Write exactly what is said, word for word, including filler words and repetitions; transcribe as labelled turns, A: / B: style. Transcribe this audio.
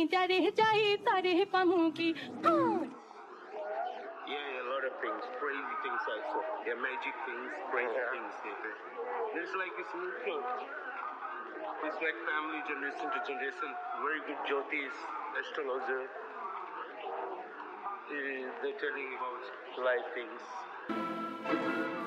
A: যারে চাই তারে পামু কি
B: Yeah, a lot of things, crazy things also. Yeah, magic things, crazy yeah. things. Yeah. It's like it's mutual. It's like family generation to generation. Very good Jyotis, astrologer. Uh, they're telling about life things.